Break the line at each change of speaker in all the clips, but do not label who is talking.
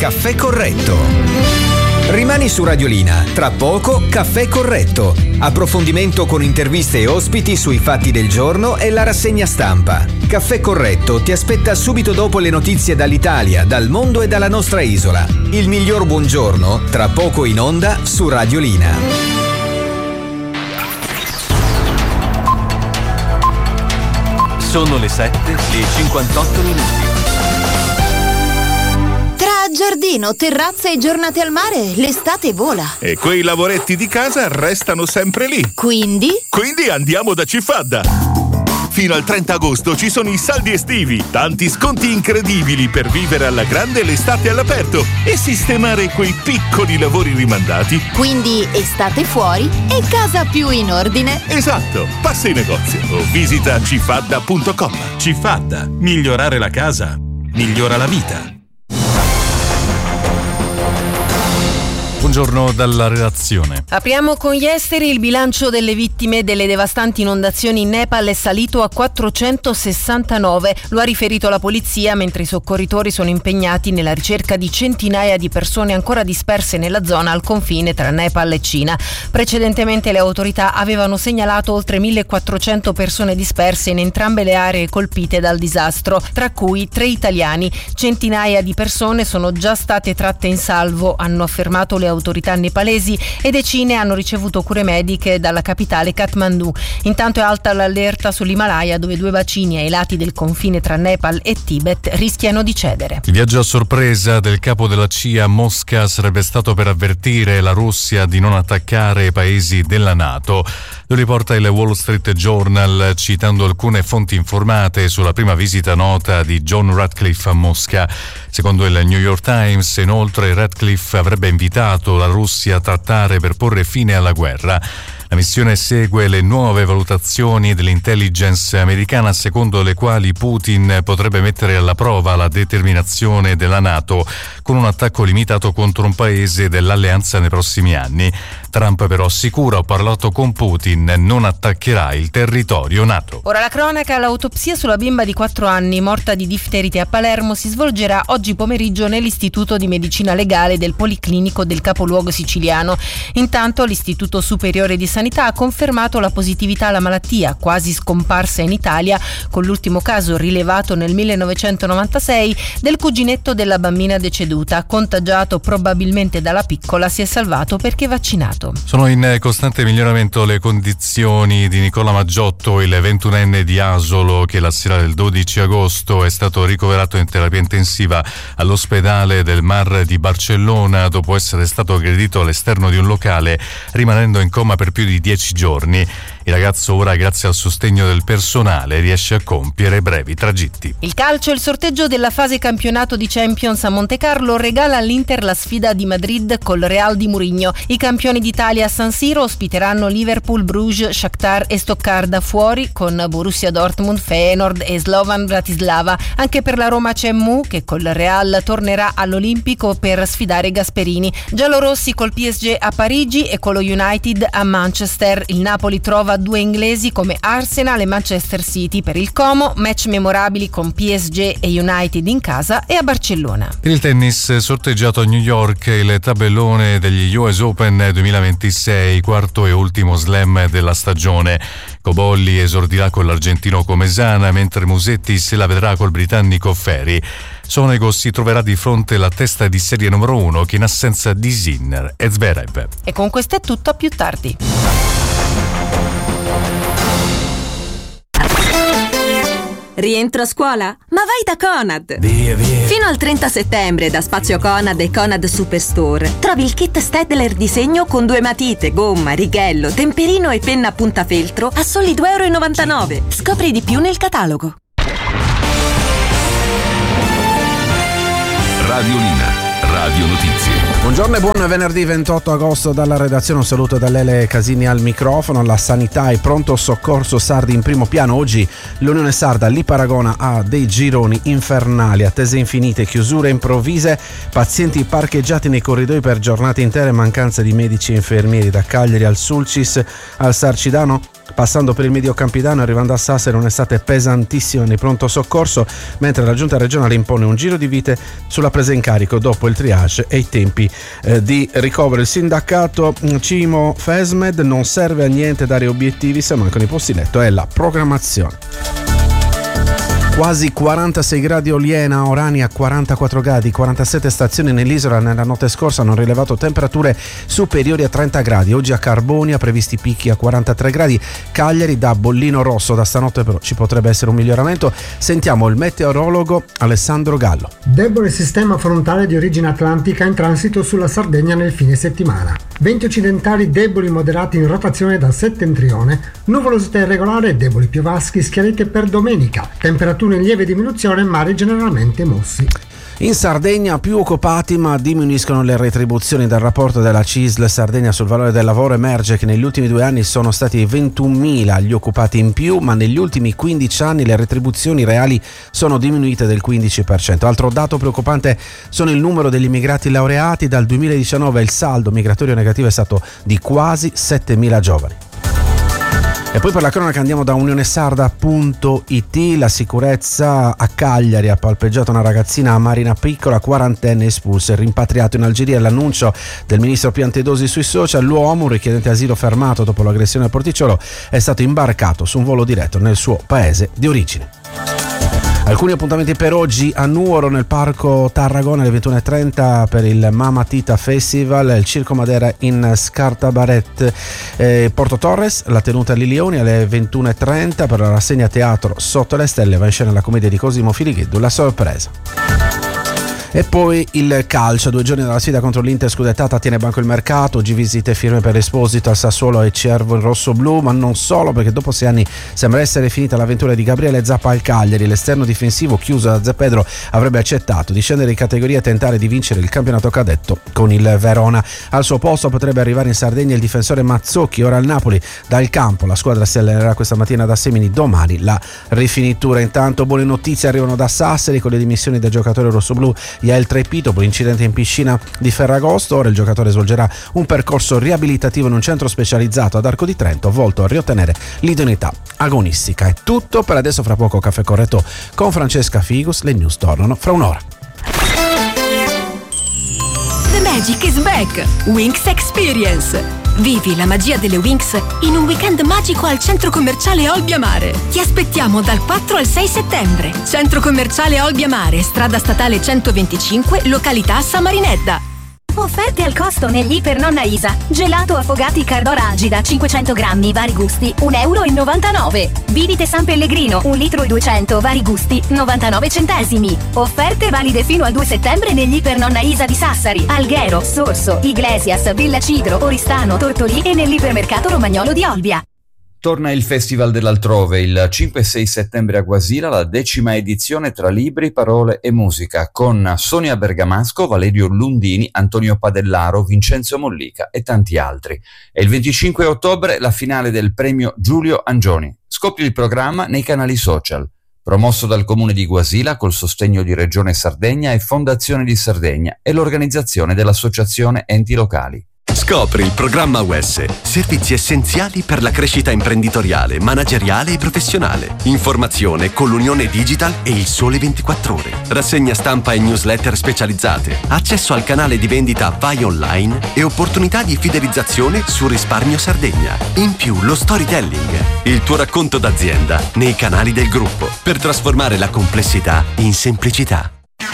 Caffè Corretto. Rimani su Radiolina, tra poco Caffè Corretto. Approfondimento con interviste e ospiti sui fatti del giorno e la rassegna stampa. Caffè Corretto ti aspetta subito dopo le notizie dall'Italia, dal mondo e dalla nostra isola. Il miglior buongiorno, tra poco in onda su Radiolina.
Sono le 7:58 minuti.
Giardino, terrazza e giornate al mare, l'estate vola.
E quei lavoretti di casa restano sempre lì.
Quindi
andiamo da Cifadda. Fino al 30 agosto ci sono i saldi estivi, tanti sconti incredibili per vivere alla grande l'estate all'aperto e sistemare quei piccoli lavori rimandati.
Quindi estate fuori e casa più in ordine.
Esatto, passa in negozio o visita cifadda.com.
Cifadda, migliorare la casa, migliora la vita.
Buongiorno dalla redazione.
Apriamo con gli esteri. Il bilancio delle vittime delle devastanti inondazioni in Nepal è salito a 469. Lo ha riferito la polizia, mentre i soccorritori sono impegnati nella ricerca di centinaia di persone ancora disperse nella zona al confine tra Nepal e Cina. Precedentemente le autorità avevano segnalato oltre 1400 persone disperse in entrambe le aree colpite dal disastro, tra cui 3 italiani. Centinaia di persone sono già state tratte in salvo, hanno affermato le autorità nepalesi, e decine hanno ricevuto cure mediche dalla capitale Kathmandu. Intanto è alta l'allerta sull'Himalaya, dove 2 bacini ai lati del confine tra Nepal e Tibet rischiano di cedere.
Il viaggio a sorpresa del capo della CIA a Mosca sarebbe stato per avvertire la Russia di non attaccare i paesi della NATO. Lo riporta il Wall Street Journal, citando alcune fonti informate sulla prima visita nota di John Ratcliffe a Mosca. Secondo il New York Times, inoltre, Ratcliffe avrebbe invitato la Russia a trattare per porre fine alla guerra. La missione segue le nuove valutazioni dell'intelligence americana, secondo le quali Putin potrebbe mettere alla prova la determinazione della NATO con un attacco limitato contro un paese dell'alleanza nei prossimi anni. Trump però assicura: ho parlato con Putin, non attaccherà il territorio NATO.
Ora la cronaca. L'autopsia sulla bimba di 4 anni morta di difterite a Palermo si svolgerà oggi pomeriggio nell'Istituto di Medicina Legale del Policlinico del capoluogo siciliano. Intanto l'Istituto Superiore di Sanità ha confermato la positività alla malattia, quasi scomparsa in Italia, con l'ultimo caso rilevato nel 1996 del cuginetto della bambina deceduta. Contagiato probabilmente dalla piccola, si è salvato perché vaccinato.
Sono in costante miglioramento le condizioni di Nicola Maggiotto, il 21enne di Asolo, che la sera del 12 agosto è stato ricoverato in terapia intensiva all'ospedale del Mar di Barcellona dopo essere stato aggredito all'esterno di un locale, rimanendo in coma per più di 10 giorni. Il ragazzo ora, grazie al sostegno del personale, riesce a compiere brevi tragitti.
Il calcio. Il sorteggio della fase campionato di Champions a Montecarlo regala all'Inter la sfida di Madrid col Real di Mourinho. I campioni d'Italia a San Siro ospiteranno Liverpool, Bruges, Shakhtar e Stoccarda. Fuori con Borussia Dortmund, Feyenoord e Slovan Bratislava. Anche per la Roma c'è Mu, che col Real tornerà all'Olimpico per sfidare Gasperini. Giallorossi col PSG a Parigi e con lo United a Manchester. Il Napoli trova 2 inglesi come Arsenal e Manchester City. Per il Como, match memorabili con PSG e United in casa e a Barcellona.
Per il tennis, sorteggiato a New York il tabellone degli US Open 2026, quarto e ultimo slam della stagione. Cobolli esordirà con l'argentino Comesana, mentre Musetti se la vedrà col britannico Ferry. Sonego si troverà di fronte alla testa di serie numero 1, che in assenza di Sinner e Zverev.
E con questo è tutto, a più tardi.
Rientro a scuola? Ma vai da Conad!
Via.
Fino al 30 settembre da Spazio Conad e Conad Superstore trovi il kit Stedler disegno con 2 matite, gomma, righello, temperino e penna a puntafeltro a soli €2,99. Scopri di più nel catalogo.
Radiolina, Radio Notizie.
Buongiorno e buon venerdì 28 agosto dalla redazione. Un saluto da Lele Casini al microfono. La sanità e pronto soccorso sardi in primo piano. Oggi l'Unione Sarda li paragona a dei gironi infernali, attese infinite, chiusure improvvise, pazienti parcheggiati nei corridoi per giornate intere, mancanza di medici e infermieri. Da Cagliari al Sulcis al Sarcidano passando per il Mediocampidano e arrivando a Sassari, un'estate pesantissima nei pronto soccorso, mentre la giunta regionale impone un giro di vite sulla presa in carico dopo il triage e i tempi di ricovero. Il sindacato Cimo Fesmed: non serve a niente dare obiettivi se mancano i posti letto e la programmazione. Quasi 46 gradi Oliena, Orania 44 gradi, 47 stazioni nell'isola nella notte scorsa hanno rilevato temperature superiori a 30 gradi. Oggi a Carbonia previsti picchi a 43 gradi, Cagliari da bollino rosso, da stanotte però ci potrebbe essere un miglioramento. Sentiamo il meteorologo Alessandro Gallo.
Debole sistema frontale di origine atlantica in transito sulla Sardegna nel fine settimana. Venti occidentali deboli moderati in rotazione dal settentrione, nuvolosità irregolare e deboli piovaschi schiarite per domenica, temperature in lieve diminuzione, mari generalmente mossi.
In Sardegna più occupati ma diminuiscono le retribuzioni. Dal rapporto della CISL Sardegna sul valore del lavoro emerge che negli ultimi 2 anni sono stati 21.000 gli occupati in più, ma negli ultimi 15 anni le retribuzioni reali sono diminuite del 15%. Altro dato preoccupante sono il numero degli immigrati laureati. Dal 2019 il saldo migratorio negativo è stato di quasi 7.000 giovani. E poi per la cronaca andiamo da unionesarda.it. La sicurezza a Cagliari: ha palpeggiato una ragazzina a Marina Piccola, quarantenne, espulsa e rimpatriato in Algeria. L'annuncio del ministro Piantedosi sui social: l'uomo, un richiedente asilo fermato dopo l'aggressione a Porticciolo, è stato imbarcato su un volo diretto nel suo paese di origine. Alcuni appuntamenti per oggi: a Nuoro nel Parco Tarragona alle 21.30 per il Mama Tita Festival, il Circo Madera in Scartabaret, Porto Torres la tenuta Lilioni alle 21.30 per la rassegna teatro Sotto le Stelle. Va in scena la commedia di Cosimo Filighiddu, La Sorpresa. E poi il calcio: 2 giorni dalla sfida contro l'Inter scudettata tiene banco il mercato. Oggi visite firme per Esposito al Sassuolo e Cervo in rosso-blu, ma non solo, perché dopo 6 anni sembra essere finita l'avventura di Gabriele Zappa al Cagliari. L'esterno difensivo chiuso da Zeppedro avrebbe accettato di scendere in categoria e tentare di vincere il campionato cadetto con il Verona. Al suo posto potrebbe arrivare in Sardegna il difensore Mazzocchi. Ora al Napoli dal campo la squadra si allenerà questa mattina da Semini, domani la rifinitura. Intanto buone notizie arrivano da Sassari con le dimissioni del giocatore rossoblu Yael Trepito per l'incidente in piscina di Ferragosto. Ora il giocatore svolgerà un percorso riabilitativo in un centro specializzato ad Arco di Trento volto a riottenere l'idoneità agonistica. È tutto per adesso, fra poco Caffè Corretto con Francesca Figus. Le news tornano fra un'ora.
The magic is back! Winx Experience! Vivi la magia delle Winx in un weekend magico al centro commerciale Olbia Mare. Ti aspettiamo dal 4 al 6 settembre. Centro commerciale Olbia Mare, strada statale 125, località Samarinedda.
Offerte al costo negli Iper Nonna Isa. Gelato Affogati Cardora Agida 500 grammi vari gusti €1,99. Bibite San Pellegrino 1 litro e 200 vari gusti 99 centesimi. Offerte valide fino al 2 settembre negli Iper Nonna Isa di Sassari, Alghero, Sorso, Iglesias, Villa Cigro, Oristano, Tortolì e nell'ipermercato Romagnolo di Olbia.
Torna il Festival dell'Altrove il 5 e 6 settembre a Guasira, la 10ª edizione tra libri, parole e musica, con Sonia Bergamasco, Valerio Lundini, Antonio Padellaro, Vincenzo Mollica e tanti altri. E il 25 ottobre la finale del premio Giulio Angioni. Scopri il programma nei canali social. Promosso dal Comune di Guasila col sostegno di Regione Sardegna e Fondazione di Sardegna e l'organizzazione dell'Associazione Enti Locali.
Scopri il programma UES, servizi essenziali per la crescita imprenditoriale, manageriale e professionale. Informazione con l'Unione Digital e il Sole 24 Ore. Rassegna stampa e newsletter specializzate, accesso al canale di vendita Vai Online e opportunità di fidelizzazione su Risparmio Sardegna. In più lo storytelling, il tuo racconto d'azienda nei canali del gruppo, per trasformare la complessità in semplicità.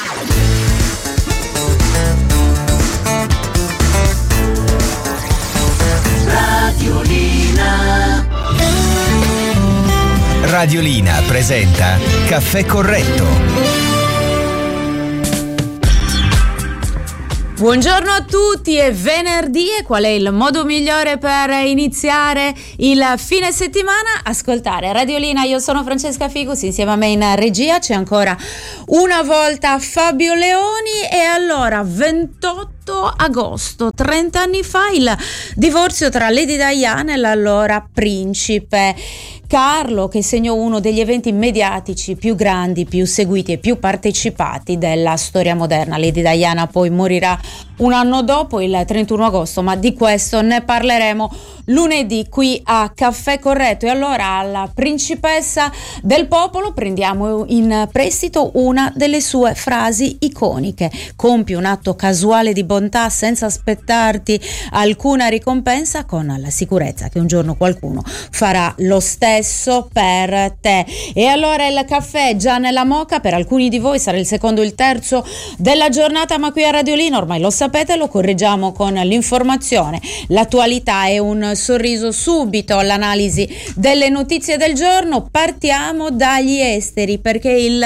Radiolina presenta Caffè Corretto.
Buongiorno a tutti, è venerdì e qual è il modo migliore per iniziare il fine settimana? Ascoltare Radiolina. Io sono Francesca Figus, insieme a me in regia c'è ancora una volta Fabio Leoni. E allora 28 agosto, 30 anni fa, il divorzio tra Lady Diana e l'allora principe Carlo, che segnò uno degli eventi mediatici più grandi, più seguiti e più partecipati della storia moderna. Lady Diana poi morirà un anno dopo, il 31 agosto, ma di questo ne parleremo lunedì qui a Caffè Corretto. E allora, alla principessa del popolo prendiamo in prestito una delle sue frasi iconiche: compi un atto casuale di bontà senza aspettarti alcuna ricompensa, con la sicurezza che un giorno qualcuno farà lo stesso per te. E allora il caffè già nella moka, per alcuni di voi sarà il secondo o il terzo della giornata, ma qui a Radiolina ormai lo sapete, lo correggiamo con l'informazione, l'attualità e un sorriso subito all'analisi delle notizie del giorno. Partiamo dagli esteri, perché il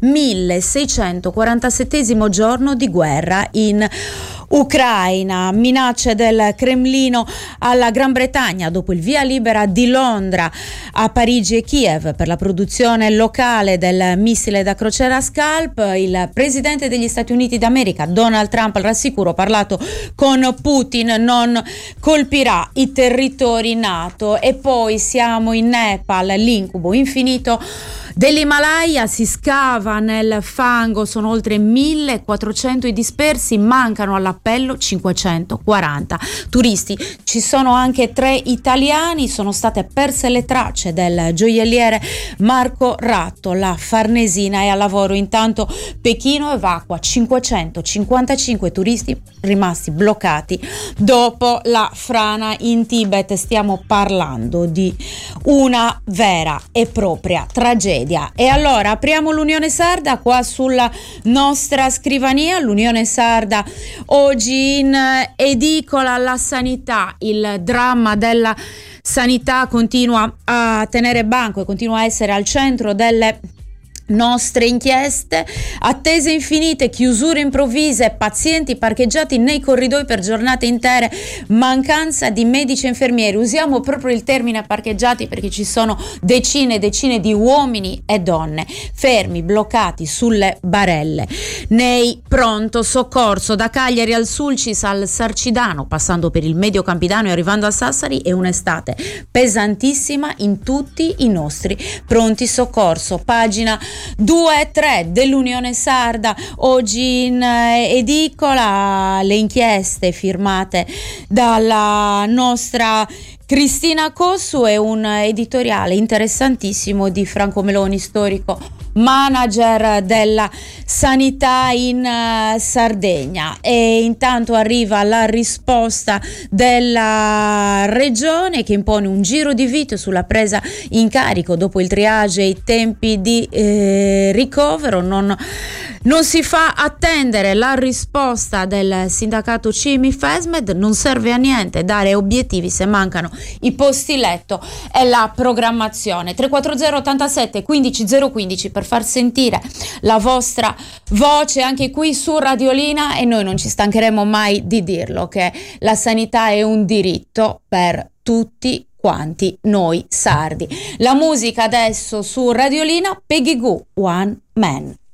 1647° giorno di guerra in Ucraina, minacce del Cremlino alla Gran Bretagna dopo il via libera di Londra a Parigi e Kiev per la produzione locale del missile da crociera Scalp. Il presidente degli Stati Uniti d'America, Donald Trump, al rassicuro, ha parlato con Putin, non colpirà i territori NATO. E poi siamo in Nepal, l'incubo infinito dell'Himalaya, si scava nel fango, sono oltre 1400 i dispersi, mancano all'appello 540 turisti. Ci sono anche 3 italiani, sono state perse le tracce del gioielliere Marco Ratto, la Farnesina è a lavoro. Intanto Pechino evacua 555 turisti rimasti bloccati dopo la frana in Tibet. Stiamo parlando di una vera e propria tragedia. E allora apriamo l'Unione Sarda qua sulla nostra scrivania. L'Unione Sarda oggi in edicola: la sanità, il dramma della sanità continua a tenere banco e continua a essere al centro delle nostre inchieste. Attese infinite, chiusure improvvise, pazienti parcheggiati nei corridoi per giornate intere, mancanza di medici e infermieri. Usiamo proprio il termine parcheggiati perché ci sono decine e decine di uomini e donne fermi, bloccati sulle barelle nei pronto soccorso, da Cagliari al Sulcis al Sarcidano, passando per il Medio Campidano e arrivando a Sassari. È un'estate pesantissima in tutti i nostri pronti soccorso. Pagina 2 e 3 dell'Unione Sarda oggi in edicola, le inchieste firmate dalla nostra Cristina Cossu e un editoriale interessantissimo di Franco Meloni, storico manager della sanità in Sardegna. E intanto arriva la risposta della regione, che impone un giro di vite sulla presa in carico dopo il triage e i tempi di ricovero. Non si fa attendere la risposta del sindacato CIMI-FESMED. Non serve a niente dare obiettivi se mancano i posti letto e la programmazione. 340 87 15 015 per far sentire la vostra voce anche qui su Radiolina, e noi non ci stancheremo mai di dirlo che la sanità è un diritto per tutti quanti noi sardi. La musica adesso su Radiolina, Peggy Gou, One Man.